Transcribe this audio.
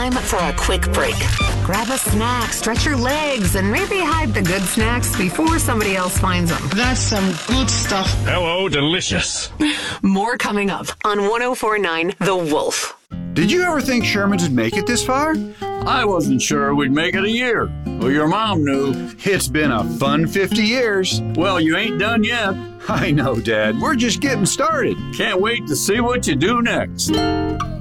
time for a quick break. Grab a snack, stretch your legs, and maybe hide the good snacks before somebody else finds them. That's some good stuff. Hello, delicious. More coming up on 104.9 The Wolf. Did you ever think Sherman's would make it this far? I wasn't sure we'd make it a year. Well, your mom knew. It's been a fun 50 years. Well, you ain't done yet. I know, Dad. We're just getting started. Can't wait to see what you do next.